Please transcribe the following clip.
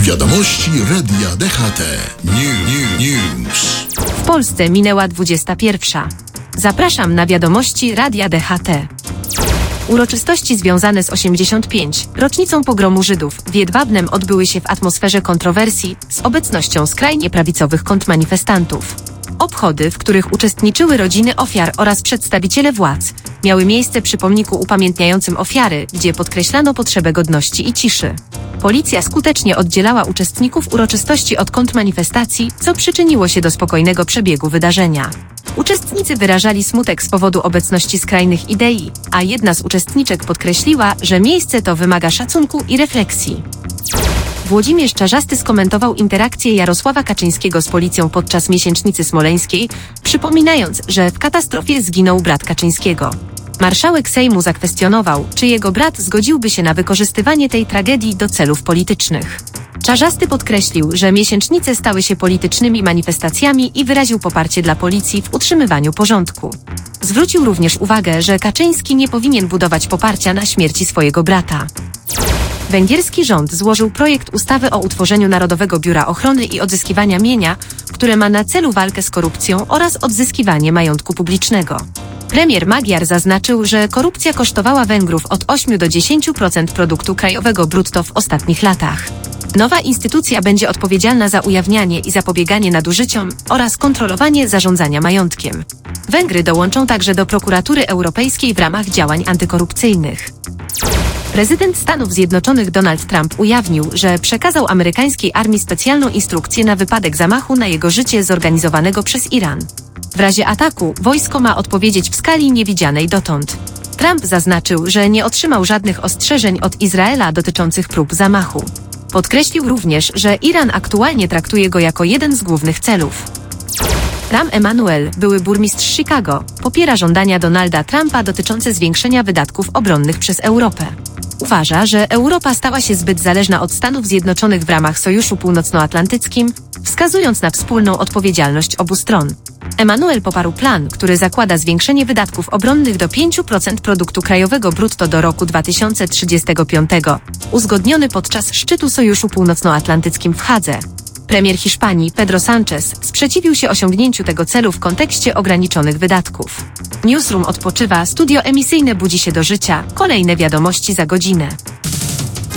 Wiadomości Radia DHT. News. W Polsce minęła 21. Zapraszam na wiadomości Radia DHT. Uroczystości związane z 85. rocznicą pogromu Żydów w Jedwabnem odbyły się w atmosferze kontrowersji z obecnością skrajnie prawicowych kontrmanifestantów. Obchody, w których uczestniczyły rodziny ofiar oraz przedstawiciele władz, miały miejsce przy pomniku upamiętniającym ofiary, gdzie podkreślano potrzebę godności i ciszy. Policja skutecznie oddzielała uczestników uroczystości od kontrmanifestacji, co przyczyniło się do spokojnego przebiegu wydarzenia. Uczestnicy wyrażali smutek z powodu obecności skrajnych idei, a jedna z uczestniczek podkreśliła, że miejsce to wymaga szacunku i refleksji. Włodzimierz Czarzasty skomentował interakcję Jarosława Kaczyńskiego z policją podczas miesięcznicy smoleńskiej, przypominając, że w katastrofie zginął brat Kaczyńskiego. Marszałek Sejmu zakwestionował, czy jego brat zgodziłby się na wykorzystywanie tej tragedii do celów politycznych. Czarzasty podkreślił, że miesięcznice stały się politycznymi manifestacjami i wyraził poparcie dla policji w utrzymywaniu porządku. Zwrócił również uwagę, że Kaczyński nie powinien budować poparcia na śmierci swojego brata. Węgierski rząd złożył projekt ustawy o utworzeniu Narodowego Biura Ochrony i Odzyskiwania Mienia, które ma na celu walkę z korupcją oraz odzyskiwanie majątku publicznego. Premier Magyar zaznaczył, że korupcja kosztowała Węgrów od 8 do 10% produktu krajowego brutto w ostatnich latach. Nowa instytucja będzie odpowiedzialna za ujawnianie i zapobieganie nadużyciom oraz kontrolowanie zarządzania majątkiem. Węgry dołączą także do Prokuratury Europejskiej w ramach działań antykorupcyjnych. Prezydent Stanów Zjednoczonych Donald Trump ujawnił, że przekazał amerykańskiej armii specjalną instrukcję na wypadek zamachu na jego życie zorganizowanego przez Iran. W razie ataku wojsko ma odpowiedzieć w skali niewidzianej dotąd. Trump zaznaczył, że nie otrzymał żadnych ostrzeżeń od Izraela dotyczących prób zamachu. Podkreślił również, że Iran aktualnie traktuje go jako jeden z głównych celów. Rahm Emanuel, były burmistrz Chicago, popiera żądania Donalda Trumpa dotyczące zwiększenia wydatków obronnych przez Europę. Uważa, że Europa stała się zbyt zależna od Stanów Zjednoczonych w ramach Sojuszu Północnoatlantyckim, wskazując na wspólną odpowiedzialność obu stron. Emanuel poparł plan, który zakłada zwiększenie wydatków obronnych do 5% produktu krajowego brutto do roku 2035, uzgodniony podczas szczytu Sojuszu Północnoatlantyckim w Hadze. Premier Hiszpanii Pedro Sánchez sprzeciwił się osiągnięciu tego celu w kontekście ograniczonych wydatków. Newsroom odpoczywa, studio emisyjne budzi się do życia, kolejne wiadomości za godzinę.